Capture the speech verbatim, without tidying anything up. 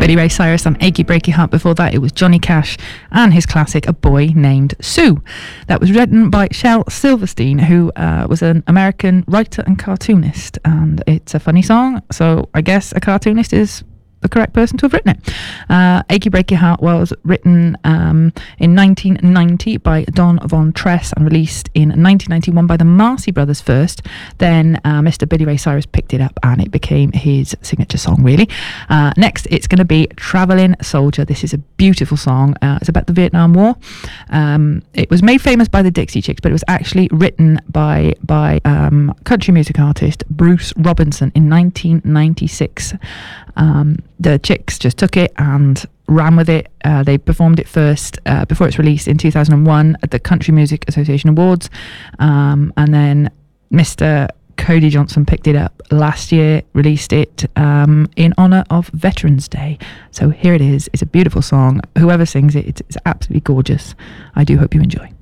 Billy Ray Cyrus and Achy Breaky Heart. Before that, it was Johnny Cash and his classic A Boy Named Sue. That was written by Shel Silverstein, who uh, was an American writer and cartoonist. And it's a funny song, so I guess a cartoonist is the correct person to have written it. Uh, Achy Breaky Heart was written um, in nineteen ninety by Don Von Tress and released in nineteen ninety-one by the Marcy Brothers first. Then uh, Mister Billy Ray Cyrus picked it up and it became his signature song, really. Uh, next, it's going to be Traveling Soldier. This is a beautiful song. Uh, it's about the Vietnam War. Um, it was made famous by the Dixie Chicks, but it was actually written by, by um, country music artist Bruce Robinson in nineteen ninety-six. Um, the Chicks just took it and ran with it. Uh, they performed it first uh, before it's released in two thousand one at the Country Music Association Awards, um, and then Mister Cody Johnson picked it up last year, released it um, in honour of Veterans Day. So here it is. It's a beautiful song. Whoever sings it, it's, it's absolutely gorgeous. I do hope you enjoy.